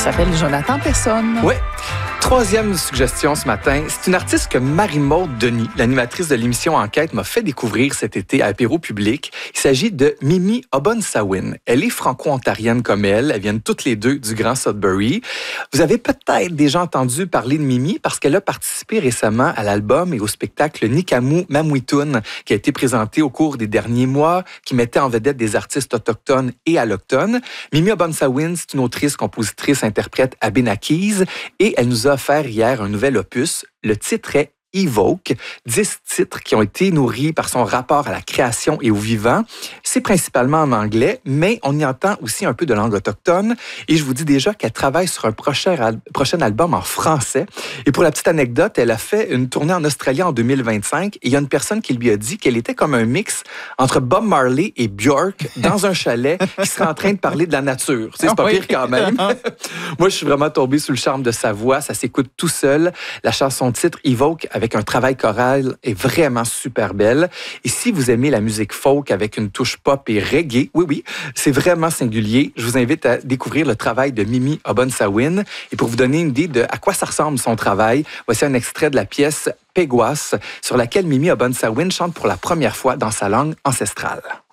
s'appelle Jonathan Personne. Oui. Troisième suggestion ce matin, c'est une artiste que Marie-Maude Denis, l'animatrice de l'émission Enquête, m'a fait découvrir cet été à Apéro Public. Il s'agit de Mimi Obonsawin. Elle est franco-ontarienne comme elle. Elles viennent toutes les deux du Grand Sudbury. Vous avez peut-être déjà entendu parler de Mimi parce qu'elle a participé récemment à l'album et au spectacle Nikamu Mamwitun qui a été présenté au cours des derniers mois, qui mettait en vedette des artistes autochtones et allochtones. Mimi Obonsawin, c'est une autrice, compositrice, interprète abénaquise et elle nous a offert hier un nouvel opus. Le titre est Evoke, 10 titres qui ont été nourris par son rapport à la création et au vivant. C'est principalement en anglais, mais on y entend aussi un peu de langue autochtone. Et je vous dis déjà qu'elle travaille sur un prochain album en français. Et pour la petite anecdote, elle a fait une tournée en Australie en 2025. Et il y a une personne qui lui a dit qu'elle était comme un mix entre Bob Marley et Björk dans un chalet qui serait en train de parler de la nature. C'est pas pire quand même. Moi, je suis vraiment tombé sous le charme de sa voix. Ça s'écoute tout seul. La chanson titre Evoke avec un travail choral est vraiment super belle. Et si vous aimez la musique folk avec une touche pop et reggae, oui, c'est vraiment singulier. Je vous invite à découvrir le travail de Mimi Obonsawin. Et pour vous donner une idée de à quoi ça ressemble son travail, voici un extrait de la pièce Peguas, sur laquelle Mimi Obonsawin chante pour la première fois dans sa langue ancestrale.